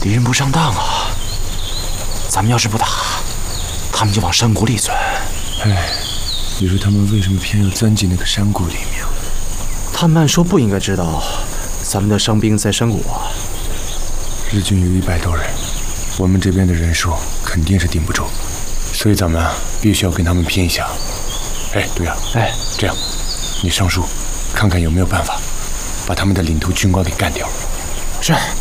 敌人不上当啊！咱们要是不打，他们就往山谷里钻。 哎，你说他们为什么偏要钻进那个山谷里面？ 他们按说不应该知道咱们的伤兵在山谷啊。 日军有100多人，我们这边的人数肯定是顶不住，所以咱们必须要跟他们拼一下。哎，对了，这样，你上书看看有没有办法把他们的领头军官给干掉。 是。